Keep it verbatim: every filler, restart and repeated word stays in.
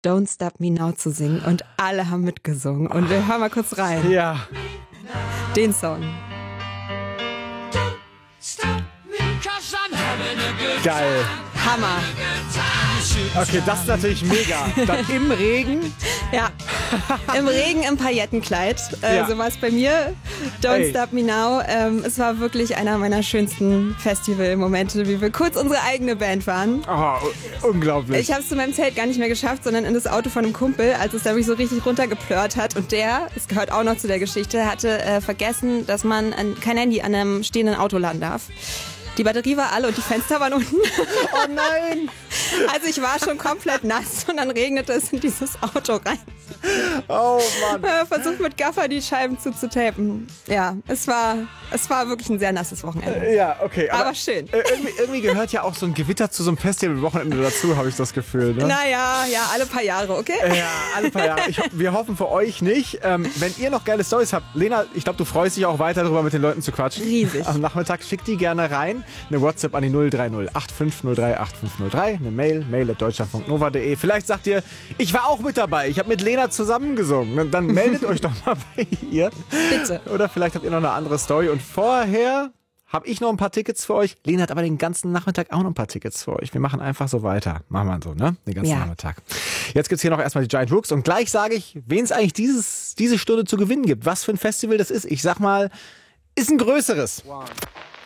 Don't Stop Me Now zu singen und alle haben mitgesungen. Und wir hören mal kurz rein. Ja. Den Song. Geil. Hammer. Okay, das ist natürlich mega. Dann im Regen. Ja, im Regen im Paillettenkleid. Äh, Ja. So war es bei mir. Don't Ey. Stop Me Now. Ähm, es war wirklich einer meiner schönsten Festivalmomente, wie wir kurz unsere eigene Band waren. Oh, unglaublich. Ich habe es zu meinem Zelt gar nicht mehr geschafft, sondern in das Auto von einem Kumpel, als es da mich so richtig runtergeplört hat. Und der, es gehört auch noch zu der Geschichte, hatte äh, vergessen, dass man an, kein Handy an einem stehenden Auto laden darf. Die Batterie war alle und die Fenster waren unten. Oh nein! Also ich war schon komplett nass und dann regnete es in dieses Auto rein. Oh Mann. Äh, Versucht mit Gaffer die Scheiben zuzutapen. Ja, es war, es war wirklich ein sehr nasses Wochenende. Ja, okay. Aber schön. äh, Irgendwie, irgendwie gehört ja auch so ein Gewitter zu so einem Festival-Wochenende dazu, habe ich das Gefühl. Ne? Naja, ja, alle paar Jahre, okay? Ja, alle paar Jahre. Ich, ho- wir hoffen für euch nicht. Ähm, wenn ihr noch geile Storys habt, Lena, ich glaube, du freust dich auch weiter darüber, mit den Leuten zu quatschen. Riesig. Am Nachmittag schickt die gerne rein. Eine WhatsApp an die null drei null acht fünf null drei acht fünf null drei. Eine Mail, mail at deutschlandfunk nova punkt de. Vielleicht sagt ihr, ich war auch mit dabei. Ich habe mit Lena zusammengesungen. Dann- Dann meldet euch doch mal bei ihr. Bitte. Oder vielleicht habt ihr noch eine andere Story. Und vorher habe ich noch ein paar Tickets für euch. Lena hat aber den ganzen Nachmittag auch noch ein paar Tickets für euch. Wir machen einfach so weiter. Machen wir so, ne? Den ganzen Ja. Nachmittag. Jetzt gibt's hier noch erstmal die Giant Rooks. Und gleich sage ich, wen es eigentlich dieses, diese Stunde zu gewinnen gibt. Was für ein Festival das ist. Ich sag mal, ist ein größeres.